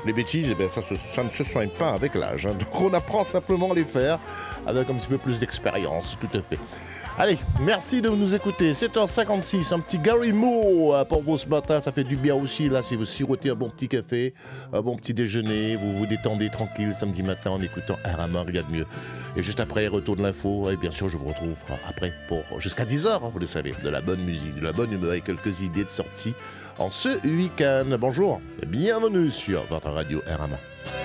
Les bêtises, eh bien, ça ne se soigne pas avec l'âge. Hein. Donc on apprend simplement à les faire avec un petit peu plus d'expérience, tout à fait. Allez, merci de nous écouter. 7h56, un petit Gary Moore pour vous ce matin. Ça fait du bien aussi, là, si vous sirotez un bon petit café, un bon petit déjeuner, vous vous détendez tranquille samedi matin en écoutant RMA, rien de mieux. Et juste après, retour de l'info. Et bien sûr, je vous retrouve après pour jusqu'à 10h, hein, vous le savez, de la bonne musique, de la bonne humeur et quelques idées de sortie en ce week-end. Bonjour et bienvenue sur votre radio RMA.